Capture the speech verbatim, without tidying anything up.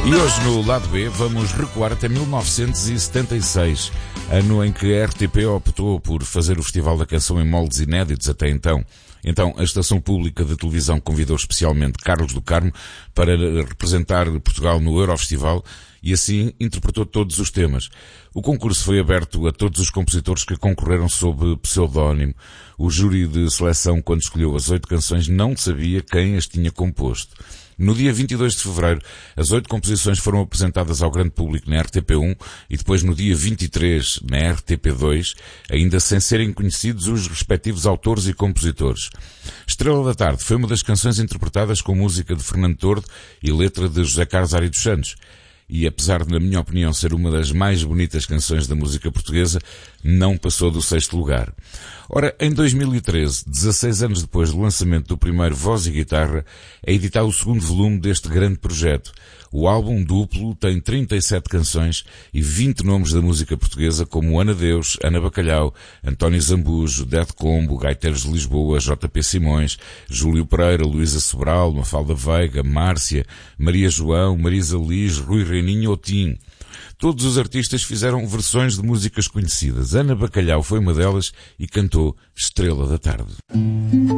E hoje no lado B vamos recuar até mil novecentos e setenta e seis, ano em que a R T P optou por fazer o Festival da Canção em moldes inéditos até então. Então, a Estação Pública de Televisão convidou especialmente Carlos do Carmo para representar Portugal no Eurofestival e assim interpretou todos os temas. O concurso foi aberto a todos os compositores que concorreram sob pseudónimo. O júri de seleção, quando escolheu as oito canções, não sabia quem as tinha composto. No dia vinte e dois de fevereiro, as oito composições foram apresentadas ao grande público na R T P um e depois no dia vinte e três na R T P dois, ainda sem serem conhecidos os respectivos autores e compositores. Estrela da Tarde foi uma das canções interpretadas com música de Fernando Tordo e letra de José Carlos Ari dos Santos. E apesar de, na minha opinião, ser uma das mais bonitas canções da música portuguesa, não passou do sexto lugar. Ora, em dois mil e treze, dezasseis anos depois do lançamento do primeiro Voz e Guitarra, é editado o segundo volume deste grande projeto. O álbum duplo tem trinta e sete canções e vinte nomes da música portuguesa, como Ana Deus, Ana Bacalhau, António Zambujo, Dead Combo, Gaiteiros de Lisboa, J P Simões, Júlio Pereira, Luísa Sobral, Mafalda Veiga, Márcia, Maria João, Marisa Liz, Rui Reininho ou Tim. Todos os artistas fizeram versões de músicas conhecidas. Ana Bacalhau foi uma delas e cantou Estrela da Tarde.